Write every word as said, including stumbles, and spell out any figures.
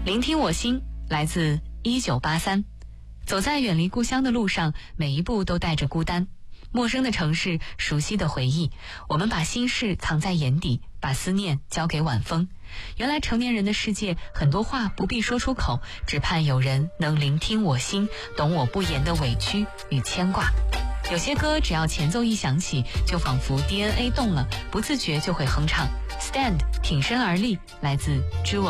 聆听我心，来自一九八三。走在远离故乡的路上，每一步都带着孤单。陌生的城市，熟悉的回忆，我们把心事藏在眼底，把思念交给晚风。原来成年人的世界，很多话不必说出口，只盼有人能聆听我心，懂我不言的委屈与牵挂。有些歌只要前奏一响起，就仿佛 D N A 动了，不自觉就会哼唱。Stand 挺身而立，来自 Jewel。